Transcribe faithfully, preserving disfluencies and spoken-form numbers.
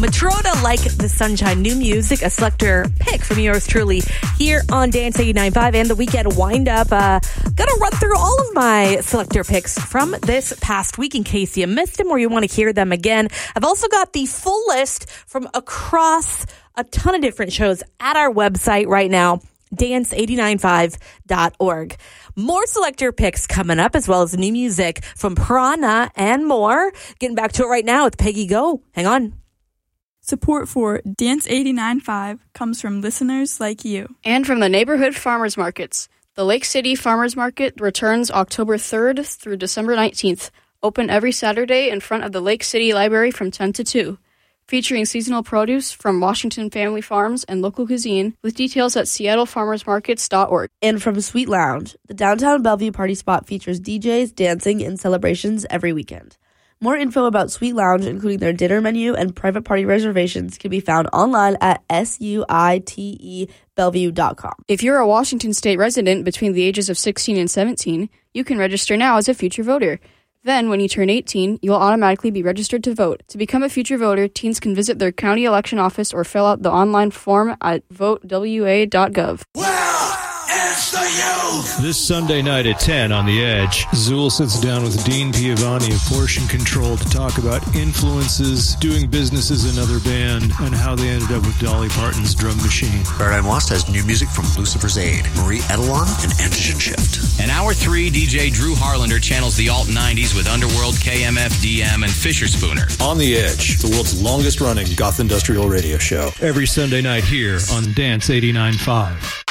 Matroda, Like the Sunshine. New music, a selector pick from yours truly here on Dance eighty-nine point five and the weekend wind up. Uh, gonna run through all of my selector picks from this past week in case you missed them or you want to hear them again. I've also got the full list from across a ton of different shows at our website right now, dance eight nine five dot org. More selector picks coming up, as well as new music from Piranha and more. Getting back to it right now with Peggy Go. Hang on. Support for Dance eighty-nine point five comes from listeners like you. And from the neighborhood farmers markets. The Lake City Farmers Market returns October third through December nineteenth. Open every Saturday in front of the Lake City Library from ten to two. Featuring seasonal produce from Washington Family Farms and local cuisine, with details at seattle farmers markets dot org. And from Sweet Lounge, the downtown Bellevue party spot features D Js, dancing, and celebrations every weekend. More info about Sweet Lounge, including their dinner menu and private party reservations, can be found online at suite bellevue dot com. If you're a Washington State resident between the ages of sixteen and seventeen, you can register now as a future voter. Then, when you turn eighteen, you'll automatically be registered to vote. To become a future voter, teens can visit their county election office or fill out the online form at vote w a dot gov. It's the youth! This Sunday night at ten on The Edge, Zool sits down with Dean Piavani of Portion Control to talk about influences, doing business as another band, and how they ended up with Dolly Parton's drum machine. Paradigm Lost has new music from Lucifer's Aid, Marie Edelon, and Antigen Shift. In Hour three, D J Drew Harlander channels the alt nineties with Underworld, K M F D M, and Fisher Spooner. On The Edge, the world's longest-running goth industrial radio show. Every Sunday night here on Dance eighty-nine point five.